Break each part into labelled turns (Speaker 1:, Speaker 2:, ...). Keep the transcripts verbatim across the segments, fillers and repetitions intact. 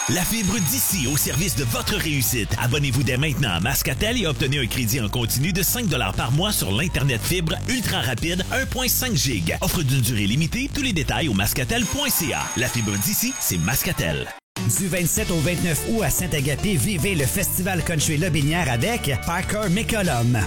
Speaker 1: La fibre d'ici au service de votre réussite. Abonnez-vous dès maintenant à Mascatel et obtenez un crédit en continu de cinq dollars par mois sur l'Internet fibre ultra rapide un virgule cinq giga. Offre d'une durée limitée. Tous les détails au mascatel point c a. La fibre d'ici, c'est Mascatel.
Speaker 2: Du vingt-sept au vingt-neuf août à Saint-Agapé, vivez le Festival Country Lobinière avec Parker McCollum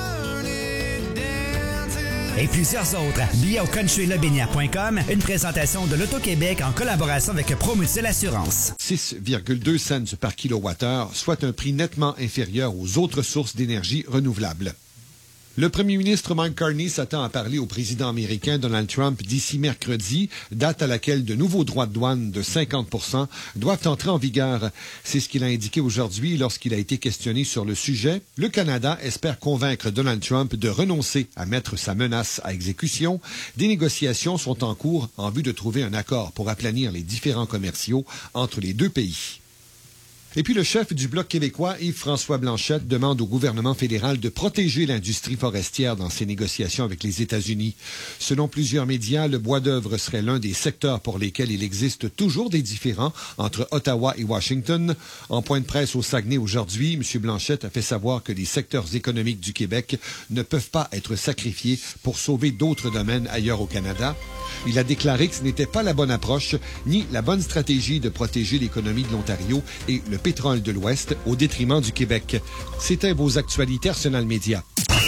Speaker 2: et plusieurs autres. Billets au country lobinière point com, une présentation de l'Auto-Québec en collaboration avec Promutuelle Assurance.
Speaker 3: six virgule deux cents par kilowattheure, soit un prix nettement inférieur aux autres sources d'énergie renouvelables. Le premier ministre Mike Carney s'attend à parler au président américain Donald Trump d'ici mercredi, date à laquelle de nouveaux droits de douane de cinquante pour cent doivent entrer en vigueur. C'est ce qu'il a indiqué aujourd'hui lorsqu'il a été questionné sur le sujet. Le Canada espère convaincre Donald Trump de renoncer à mettre sa menace à exécution. Des négociations sont en cours en vue de trouver un accord pour aplanir les différends commerciaux entre les deux pays. Et puis le chef du Bloc québécois, Yves-François Blanchette, demande au gouvernement fédéral de protéger l'industrie forestière dans ses négociations avec les États-Unis. Selon plusieurs médias, le bois d'œuvre serait l'un des secteurs pour lesquels il existe toujours des différends entre Ottawa et Washington. En point de presse au Saguenay aujourd'hui, M. Blanchette a fait savoir que les secteurs économiques du Québec ne peuvent pas être sacrifiés pour sauver d'autres domaines ailleurs au Canada. Il a déclaré que ce n'était pas la bonne approche ni la bonne stratégie de protéger l'économie de l'Ontario et le pétrole de l'Ouest au détriment du Québec. C'était vos actualités Arsenal Média.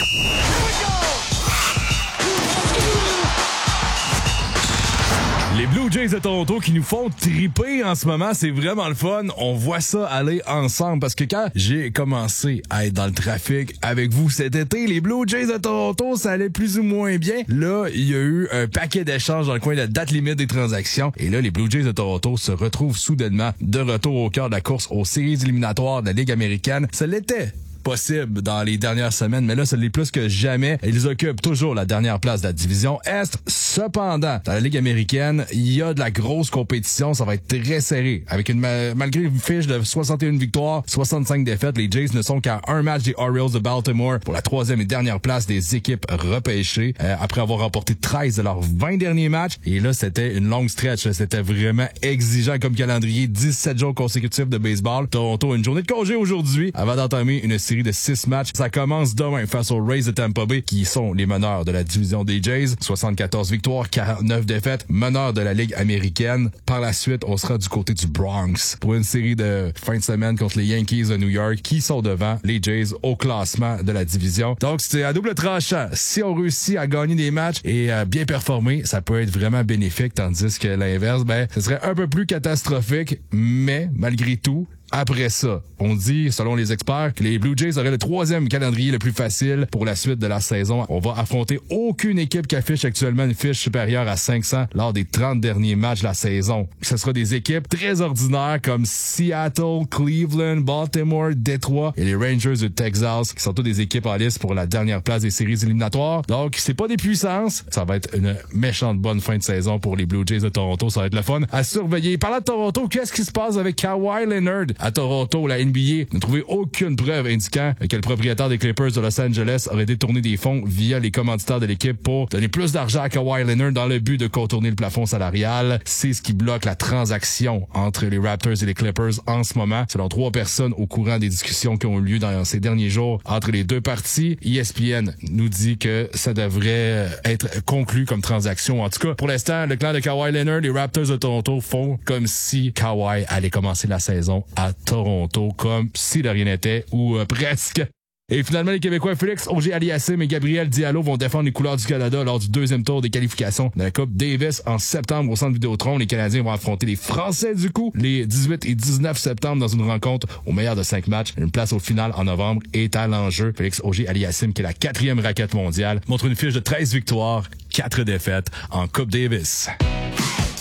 Speaker 4: Les Blue Jays de Toronto qui nous font triper en ce moment, c'est vraiment le fun. On voit ça aller ensemble parce que quand j'ai commencé à être dans le trafic avec vous cet été, les Blue Jays de Toronto, ça allait plus ou moins bien. Là, il y a eu un paquet d'échanges dans le coin de la date limite des transactions. Et là, les Blue Jays de Toronto se retrouvent soudainement de retour au cœur de la course aux séries éliminatoires de la Ligue américaine. Ça l'était possible dans les dernières semaines, mais là, ça l'est plus que jamais. Ils occupent toujours la dernière place de la division Est. Cependant, dans la Ligue américaine, il y a de la grosse compétition. Ça va être très serré. Avec une malgré une fiche de soixante et une victoires, soixante-cinq défaites, les Jays ne sont qu'à un match des Orioles de Baltimore pour la troisième et dernière place des équipes repêchées, euh, après avoir remporté treize de leurs vingt derniers matchs. Et là, c'était une longue stretch. C'était vraiment exigeant comme calendrier. dix-sept jours consécutifs de baseball. Toronto a une journée de congé aujourd'hui avant d'entamer une série de six matchs. Ça commence demain face aux Rays de Tampa Bay, qui sont les meneurs de la division des Jays. soixante-quatorze victoires, quarante-neuf défaites, meneurs de la Ligue américaine. Par la suite, on sera du côté du Bronx pour une série de fin de semaine contre les Yankees de New York, qui sont devant les Jays au classement de la division. Donc, c'est à double tranchant. Si on réussit à gagner des matchs et à bien performer, ça peut être vraiment bénéfique, tandis que l'inverse, ben, ce serait un peu plus catastrophique, mais malgré tout, après ça, on dit, selon les experts, que les Blue Jays auraient le troisième calendrier le plus facile pour la suite de la saison. On va affronter aucune équipe qui affiche actuellement une fiche supérieure à cinq cents lors des trente derniers matchs de la saison. Ce sera des équipes très ordinaires comme Seattle, Cleveland, Baltimore, Détroit et les Rangers du Texas, qui sont toutes des équipes en liste pour la dernière place des séries éliminatoires. Donc, c'est pas des puissances. Ça va être une méchante bonne fin de saison pour les Blue Jays de Toronto. Ça va être le fun à surveiller. Parlant de Toronto, qu'est-ce qui se passe avec Kawhi Leonard? À Toronto, la N B A n'a trouvé aucune preuve indiquant que le propriétaire des Clippers de Los Angeles aurait détourné des fonds via les commanditaires de l'équipe pour donner plus d'argent à Kawhi Leonard dans le but de contourner le plafond salarial. C'est ce qui bloque la transaction entre les Raptors et les Clippers en ce moment, selon trois personnes au courant des discussions qui ont eu lieu dans ces derniers jours entre les deux parties. E S P N nous dit que ça devrait être conclu comme transaction. En tout cas, pour l'instant, le clan de Kawhi Leonard, les Raptors de Toronto font comme si Kawhi allait commencer la saison à Toronto, comme si de rien n'était, ou euh, presque. Et finalement, les Québécois Félix Auger-Aliassime et Gabriel Diallo vont défendre les couleurs du Canada lors du deuxième tour des qualifications de la Coupe Davis en septembre au Centre Vidéotron. Les Canadiens vont affronter les Français du coup les dix-huit et dix-neuf septembre dans une rencontre au meilleur de cinq matchs. Une place au final en novembre est à l'enjeu. Félix Auger-Aliassime, qui est la quatrième raquette mondiale, montre une fiche de treize victoires, quatre défaites en Coupe Davis.